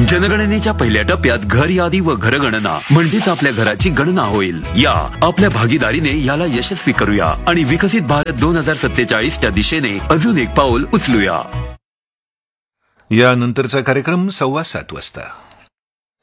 जनगणनेच्या पहिल्या टप्प्यात घर यादी व घरगणना म्हणजेच आपल्या घराची गणना होईल. या आपल्या भागीदारीने याला यशस्वी करूया आणि विकसित भारत 2047 च्या दिशेने अजून एक पाऊल उचलूया. यानंतरचा कार्यक्रम 7:15 वाजता.